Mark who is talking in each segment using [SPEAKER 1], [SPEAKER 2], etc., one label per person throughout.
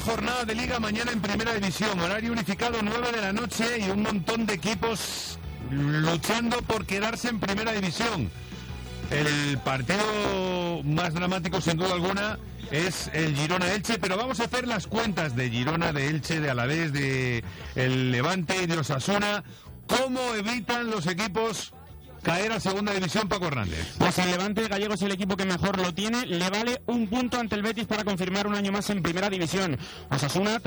[SPEAKER 1] jornada de Liga mañana en Primera División, horario unificado 9 de la noche y un montón de equipos luchando por quedarse en Primera División. El partido más dramático, sin duda alguna, es el Girona-Elche, pero vamos a hacer las cuentas de Girona, de Elche, de Alavés, de el Levante y de Osasuna. ¿Cómo evitan los equipos caer a Segunda División, Paco Hernández?
[SPEAKER 2] Pues el Levante gallego es el equipo que mejor lo tiene. Le vale un punto ante el Betis para confirmar un año más en Primera División. Osasuna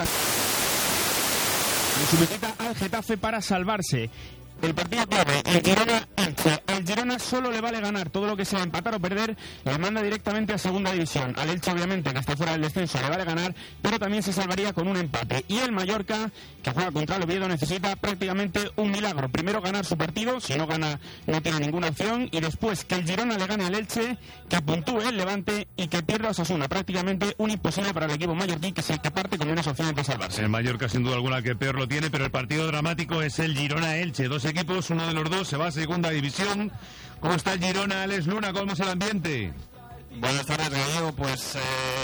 [SPEAKER 2] su visita al Getafe para salvarse. El partido clave, el Girona-Elche. Al Girona solo le vale ganar. Todo lo que sea empatar o perder le manda directamente a Segunda División. Al Elche, obviamente, que está fuera del descenso, le vale ganar, pero también se salvaría con un empate. Y el Mallorca, que juega contra el Oviedo, necesita prácticamente un milagro. Primero ganar su partido, si no gana no tiene ninguna opción, y después que el Girona le gane al Elche, que puntúe el Levante y que pierda a Osasuna. Prácticamente un imposible para el equipo mallorquí, que es el que parte con menos opciones de salvarse.
[SPEAKER 1] El Mallorca, sin duda alguna, que peor lo tiene, pero el partido dramático es el Girona-Elche. Dos equipos, uno de los dos se va a Segunda División. ¿Cómo está el Girona, Alex Luna? ¿Cómo es el ambiente?
[SPEAKER 3] Buenas tardes, Gallego. Pues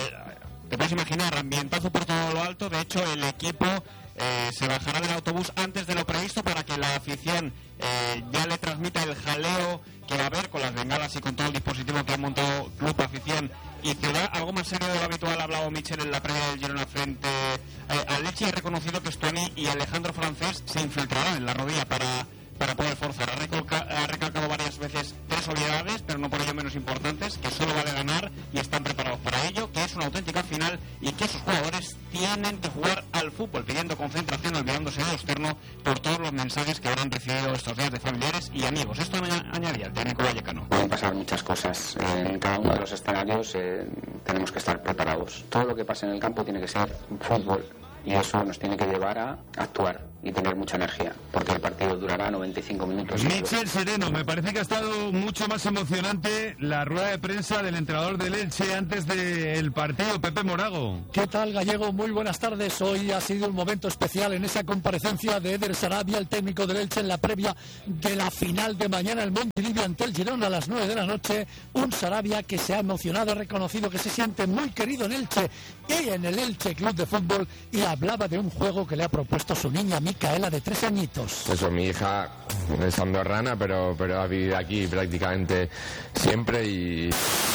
[SPEAKER 3] te puedes imaginar, ambientazo por todo lo alto. De hecho, el equipo se bajará del autobús antes de lo previsto para que la afición ya le transmita el jaleo que va a haber con las bengalas y con todo el dispositivo que ha montado Club Afición y Ciudad. Algo más serio de lo habitual ha hablado Michel en la previa del Girona frente al Elche, y ha reconocido que Stuani y Alejandro Francés se infiltrarán en la rodilla para poder forzar. Ha recalcado varias veces tres obviedades, pero no por ello menos importantes, que solo vale ganar y están preparados para ello, que es una auténtica final y que sus jugadores tienen que jugar al fútbol, pidiendo concentración, olvidándose de lo externo por todos los mensajes que habrán recibido estos días de familiares y amigos. Esto añadía el técnico vallecano.
[SPEAKER 4] Pueden pasar muchas cosas. En cada uno de los escenarios tenemos que estar preparados. Todo lo que pase en el campo tiene que ser fútbol, y eso nos tiene que llevar a actuar y tener mucha energía, porque el partido durará 95 minutos.
[SPEAKER 1] Michel Sereno, me parece que ha estado mucho más emocionante la rueda de prensa del entrenador del Elche antes del partido, Pepe Morago.
[SPEAKER 5] ¿Qué tal, Gallego? Muy buenas tardes. Hoy ha sido un momento especial en esa comparecencia de Eder Sarabia, el técnico del Elche, en la previa de la final de mañana en Montilivi ante el Girona a las 9 de la noche. Un Sarabia que se ha emocionado, ha reconocido que se siente muy querido en Elche y en el Elche Club de Fútbol, y hablaba de un juego que le ha propuesto su niña Micaela, de 3 añitos.
[SPEAKER 6] Eso, mi hija es andorrana, pero ha vivido aquí prácticamente siempre, y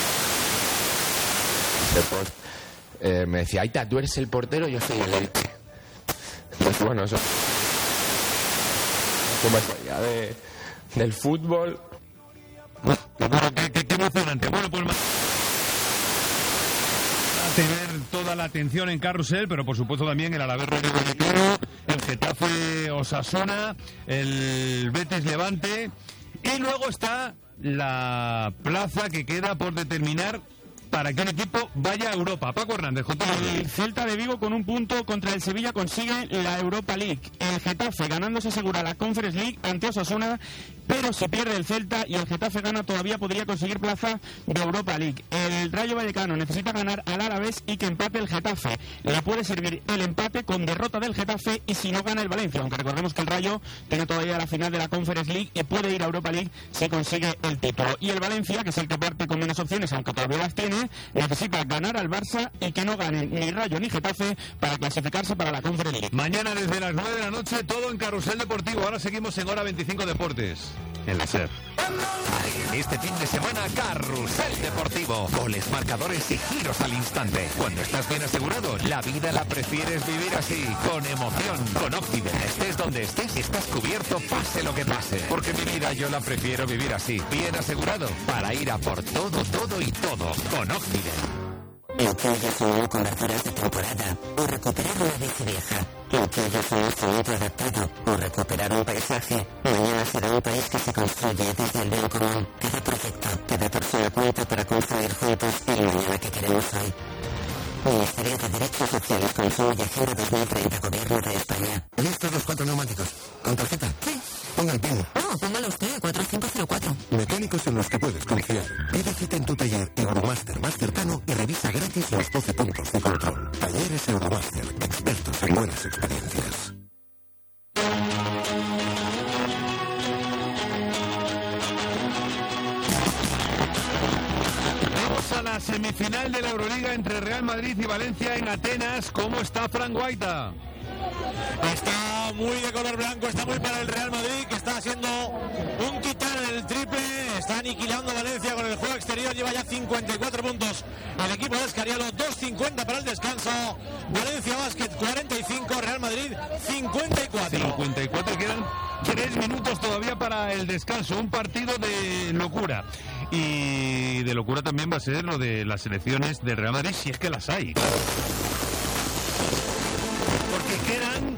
[SPEAKER 6] después me decía, Aita, ¿tú eres el portero? Yo soy el Elche. Pues bueno, eso como es del fútbol.
[SPEAKER 1] Qué emocionante. Bueno, pues tener toda la atención en Carrusel, pero por supuesto también el Alavés Rayo Vallecano, el Getafe Osasuna, el Betis Levante, y luego está la plaza que queda por determinar para que un equipo vaya a Europa. Paco Hernández,
[SPEAKER 2] el Celta de Vigo con un punto contra el Sevilla consigue la Europa League. El Getafe ganando se asegura la Conference League ante Osasuna, pero si pierde el Celta y el Getafe gana, todavía podría conseguir plaza de Europa League. El Rayo Vallecano necesita ganar al Alavés y que empate el Getafe. Le puede servir el empate con derrota del Getafe y si no gana el Valencia, aunque recordemos que el Rayo tiene todavía la final de la Conference League y puede ir a Europa League si consigue el título. Y el Valencia, que es el que parte con menos opciones, aunque todavía las tiene, necesita ganar al Barça y que no gane ni Rayo ni Getafe para clasificarse para la Conference League.
[SPEAKER 1] Mañana desde las 9 de la noche todo en Carrusel Deportivo. Ahora seguimos en Hora 25 Deportes. En la SER.
[SPEAKER 7] Este fin de semana, Carrusel Deportivo. Goles, marcadores y giros al instante. Cuando estás bien asegurado, la vida la prefieres vivir así, con emoción. Con Octibet, estés donde estés, estás cubierto, pase lo que pase. Porque mi vida yo la prefiero vivir así, bien asegurado, para ir a por todo, todo y todo. Con Octibet.
[SPEAKER 8] El que haya soñado con las horas de temporada o recuperar una bici vieja. El que haya soñado sonido adaptado o recuperar un paisaje. Mañana será un país que se construye desde el bien común. Cada proyecto, cada persona cuenta para construir juntos el mañana que queremos hoy. Ministerio de Derechos Sociales, Consumo y Agenda 2030, Gobierno de España.
[SPEAKER 9] ¿Listos los 4 neumáticos? ¿Con tarjeta? Sí. Ponga el PIN.
[SPEAKER 8] Póngalo usted, 4504.
[SPEAKER 9] Mecánicos en los que puedes confiar. Pide cita en tu taller Euromaster más cercano y revisa gratis los 12 puntos de control. Talleres Euromaster, expertos en buenas experiencias.
[SPEAKER 1] A las semifinal de la Euroliga entre Real Madrid y Valencia en Atenas. ¿Cómo está Frank Guaita?
[SPEAKER 10] Está muy de color blanco, está muy para el Real Madrid, que está haciendo un titán en el triple, está aniquilando a Valencia con el juego exterior, lleva ya 54 puntos el equipo de Escariolo, 2.50 para el descanso, Valencia Basket 45, Real Madrid 54.
[SPEAKER 1] 54, quedan 3 minutos todavía para el descanso, un partido de locura. Y de locura también va a ser lo de las elecciones del Real Madrid, si es que las hay. Porque quedan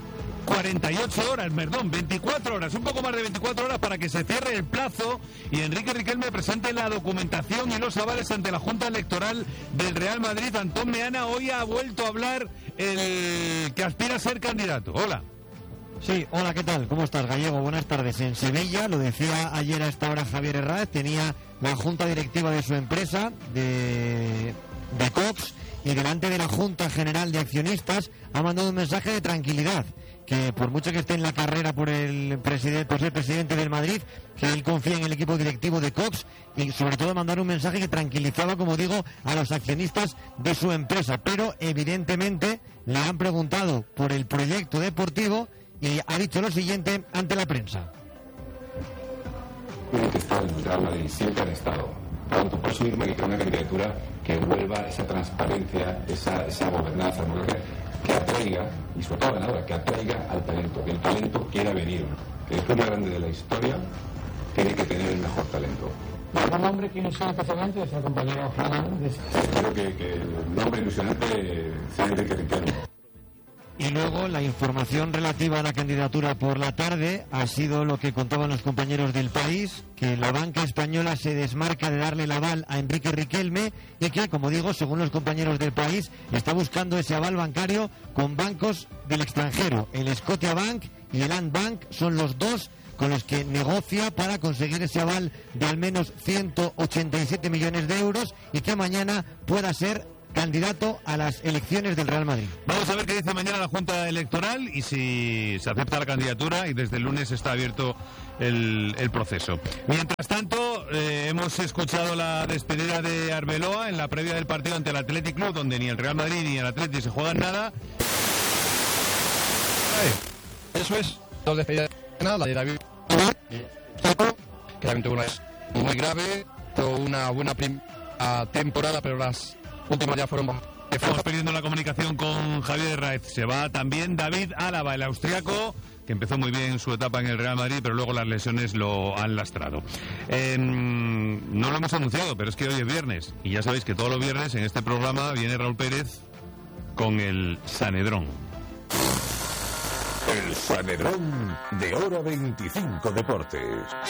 [SPEAKER 1] 48 horas, perdón, 24 horas, un poco más de 24 horas para que se cierre el plazo y Enrique Riquelme presente la documentación y los avales ante la Junta Electoral del Real Madrid. Antón Meana, hoy ha vuelto a hablar el que aspira a ser candidato. Hola.
[SPEAKER 11] Sí, hola, ¿qué tal? ¿Cómo estás, Gallego? Buenas tardes. En Sevilla, lo decía ayer a esta hora Javier Herráez, tenía la junta directiva de su empresa, de Cox, y delante de la Junta General de Accionistas ha mandado un mensaje de tranquilidad, que por mucho que esté en la carrera por ser presidente del Madrid, que él confía en el equipo directivo de Cox, y sobre todo mandar un mensaje que tranquilizaba, como digo, a los accionistas de su empresa. Pero evidentemente le han preguntado por el proyecto deportivo y ha dicho lo siguiente ante la prensa.
[SPEAKER 12] Tienen que estar en el Real Madrid, siempre han estado. Pronto, por eso mismo hay que crear una candidatura que vuelva esa transparencia, esa gobernanza, que atraiga, y sobre todo ganadora, que atraiga al talento, que el talento quiera venir. Que el club más grande de la historia tiene que tener el mejor talento.
[SPEAKER 13] ¿Algún nombre que ilusione especialmente es el compañero Fernández?
[SPEAKER 12] Creo que el nombre ilusionante sea Enrique Riquelme.
[SPEAKER 11] Y luego la información relativa a la candidatura por la tarde ha sido lo que contaban los compañeros del País, que la banca española se desmarca de darle el aval a Enrique Riquelme y que, como digo, según los compañeros del País, está buscando ese aval bancario con bancos del extranjero. El Scotiabank y el Landbank son los dos con los que negocia para conseguir ese aval de al menos 187 millones de euros y que mañana pueda ser candidato a las elecciones del Real Madrid.
[SPEAKER 1] Vamos a ver qué dice mañana la Junta Electoral y si se acepta la candidatura, y desde el lunes está abierto el proceso. Mientras tanto, hemos escuchado la despedida de Arbeloa en la previa del partido ante el Athletic Club, donde ni el Real Madrid ni el Athletic se juegan nada.
[SPEAKER 14] Eso es, dos despedidas de nada, la de David, que realmente una es muy grave, una buena temporada, pero las últimas ya fueron.
[SPEAKER 1] Estamos perdiendo la comunicación con Javier Herráez. Se va también David Álava, el austriaco, que empezó muy bien su etapa en el Real Madrid, pero luego las lesiones lo han lastrado. No lo hemos anunciado, pero es que hoy es viernes. Y ya sabéis que todos los viernes en este programa viene Raúl Pérez con el Sanedrón.
[SPEAKER 9] El Sanedrón de Hora 25 Deportes.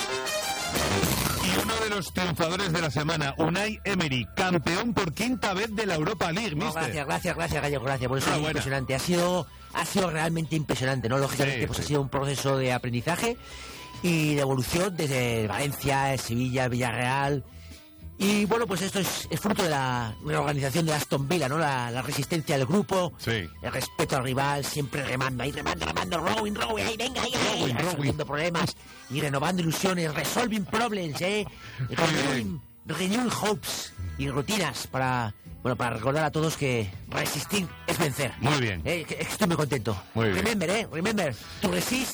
[SPEAKER 1] Y uno de los triunfadores de la semana, Unai Emery, campeón por quinta vez de la Europa League, mister.
[SPEAKER 15] Gracias, Gallego, gracias. Por eso es impresionante. Ha sido realmente impresionante, ¿no? Lógicamente, ha sido un proceso de aprendizaje y de evolución desde Valencia, Sevilla, Villarreal. Y bueno, pues esto es fruto de la organización de Aston Villa, ¿no? La resistencia del grupo, el respeto al rival, siempre remando, rowing, ahí, venga, resolviendo problemas y renovando ilusiones, resolving problems, renewing hopes y rutinas para recordar a todos que resistir es vencer.
[SPEAKER 1] Muy bien.
[SPEAKER 15] Estoy muy contento.
[SPEAKER 1] Muy bien.
[SPEAKER 15] Remember, to resist.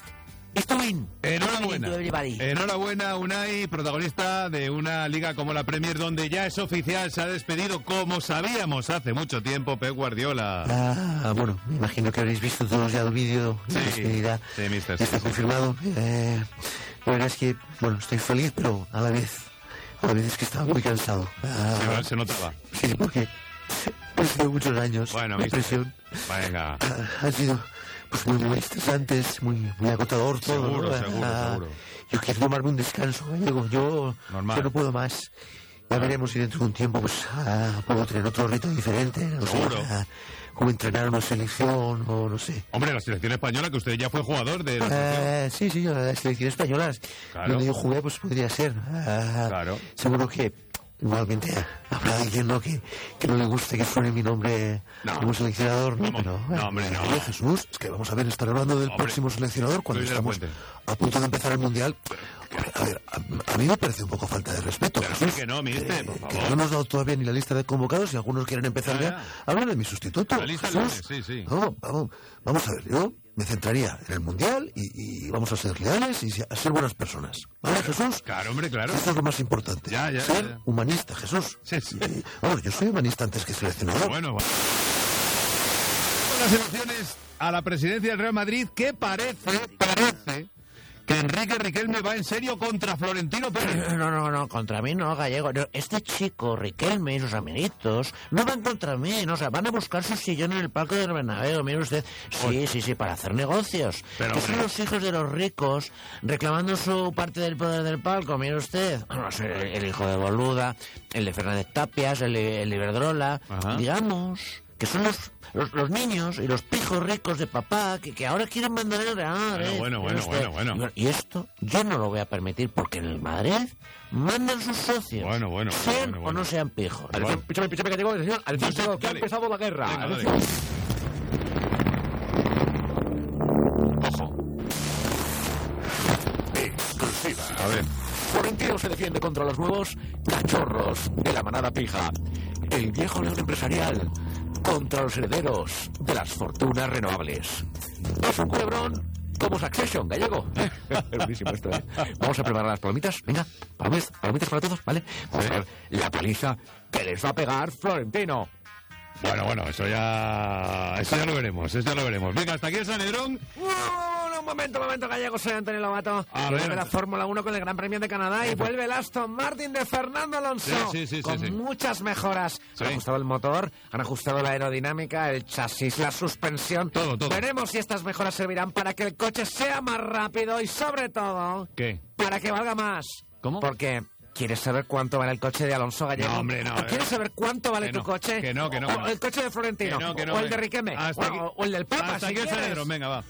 [SPEAKER 1] Enhorabuena, Unai, protagonista de una liga como la Premier, donde ya es oficial, se ha despedido, como sabíamos hace mucho tiempo, Pep Guardiola.
[SPEAKER 16] Bueno, me imagino que habréis visto todos ya el vídeo de despedida.
[SPEAKER 1] Sí, mister.
[SPEAKER 16] Está confirmado. La verdad es que, estoy feliz, pero a la vez es que estaba muy cansado.
[SPEAKER 1] Se notaba.
[SPEAKER 16] Sí, porque han sido muchos años.
[SPEAKER 1] Bueno,
[SPEAKER 16] la presión.
[SPEAKER 1] Venga.
[SPEAKER 16] Ha sido muy estresantes, muy agotador todo.
[SPEAKER 1] Seguro.
[SPEAKER 16] Yo quiero tomarme un descanso, Gallego. Yo no puedo más. Ya veremos si dentro de un tiempo puedo tener otro reto diferente. No sé, como entrenar una selección o no sé.
[SPEAKER 1] Hombre, la selección española, que usted ya fue jugador de la
[SPEAKER 16] selección. Sí, la selección española.
[SPEAKER 1] Claro.
[SPEAKER 16] Donde yo jugué, pues podría ser.
[SPEAKER 1] Claro.
[SPEAKER 16] Seguro que igualmente habrá alguien que no le guste que suene mi nombre como seleccionador.
[SPEAKER 1] No.
[SPEAKER 16] Jesús, es que vamos a ver, estar hablando del próximo seleccionador cuando estamos a punto de empezar el Mundial. A ver, a mí me parece un poco falta de respeto.
[SPEAKER 1] Pero sí que no, mister, por favor.
[SPEAKER 16] Que no nos ha dado todavía ni la lista de convocados y algunos quieren empezar ya a hablar de mi sustituto.
[SPEAKER 1] La lista
[SPEAKER 16] Jesús.
[SPEAKER 1] sí.
[SPEAKER 16] No, vamos a ver, yo me centraría en el Mundial y vamos a ser leales y a ser buenas personas. ¿Vale, Jesús?
[SPEAKER 1] Claro, hombre, claro.
[SPEAKER 16] Esto es lo más importante. Ser humanista, Jesús.
[SPEAKER 1] Sí.
[SPEAKER 16] Bueno, yo soy humanista antes que seleccionador.
[SPEAKER 1] Bueno. Las elecciones a la presidencia del Real Madrid, que parece que Enrique Riquelme va en serio contra Florentino Pérez.
[SPEAKER 15] No, contra mí no, Gallego. No, este chico, Riquelme y sus amiguitos, no van contra mí, no, o sea, van a buscar su sillón en el palco del Bernabéu, mire usted. Sí, para hacer negocios.
[SPEAKER 1] Pero,
[SPEAKER 15] que son los hijos de los ricos reclamando su parte del poder del palco, mire usted. No sé, el hijo de Boluda, el de Fernández Tapias, el de Iberdrola, digamos... que son los niños y los pijos ricos de papá que ahora quieren mandar el Real.
[SPEAKER 1] Bueno.
[SPEAKER 15] Y esto yo no lo voy a permitir porque en el Madrid mandan sus socios. Sean o no sean pijos.
[SPEAKER 6] Píchame, Gallego, señor. Atención, que ha empezado la guerra.
[SPEAKER 7] Ojo. Exclusiva.
[SPEAKER 6] A ver. Florentino se defiende contra los nuevos cachorros de la manada pija. El viejo león empresarial contra los herederos de las fortunas renovables. Es un culebrón como Succession, Gallego. Es buenísimo esto, ¿eh? Vamos a preparar las palomitas. Venga, palomitas para todos, ¿vale? Vamos a ver la paliza que les va a pegar Florentino.
[SPEAKER 1] Bueno, eso ya lo veremos, Venga, hasta aquí el Sanedrón.
[SPEAKER 15] Un momento, Gallego, soy Antonio Lobato. Vuelve la Fórmula 1 con el Gran Premio de Canadá y vuelve el Aston Martin de Fernando Alonso.
[SPEAKER 1] Sí.
[SPEAKER 15] Muchas mejoras. Han ajustado el motor, han ajustado la aerodinámica, el chasis, la suspensión.
[SPEAKER 1] Todo.
[SPEAKER 15] Veremos si estas mejoras servirán para que el coche sea más rápido y, sobre todo,
[SPEAKER 1] ¿qué?
[SPEAKER 15] Para que valga más.
[SPEAKER 1] ¿Cómo?
[SPEAKER 15] Porque... ¿quieres saber cuánto vale el coche de Alonso Gallego?
[SPEAKER 1] No, hombre, no.
[SPEAKER 15] ¿O quieres saber cuánto vale tu coche?
[SPEAKER 1] Que no.
[SPEAKER 15] O el coche de Florentino. O el de Riquelme. O el del Papa,
[SPEAKER 1] hasta aquí el Sanedrón, venga, va.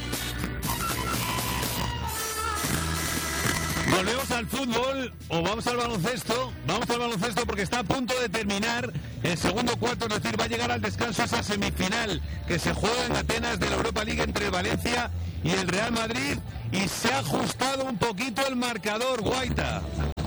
[SPEAKER 1] Volvemos al fútbol o vamos al baloncesto. Vamos al baloncesto porque está a punto de terminar el segundo cuarto, es decir, va a llegar al descanso esa semifinal que se juega en Atenas de la Europa League entre el Valencia y el Real Madrid y se ha ajustado un poquito el marcador, Guaita.